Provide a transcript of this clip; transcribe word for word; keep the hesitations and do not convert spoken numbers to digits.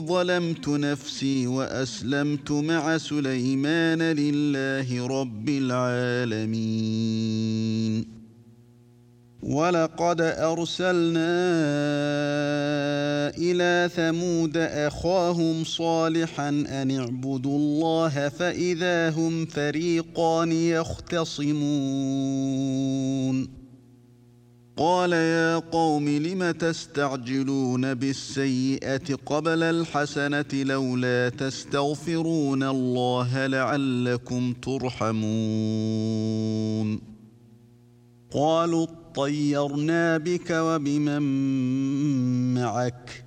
ظلمت نفسي وأسلمت مع سليمان لله رب العالمين. ولقد أرسلنا إلى ثمود أخاهم صالحا أن اعبدوا الله فإذا هم فريقان يختصمون. قال يا قوم لم تستعجلون بالسيئة قبل الحسنة لولا تستغفرون الله لعلكم ترحمون. قالوا اطيرنا بك وبمن معك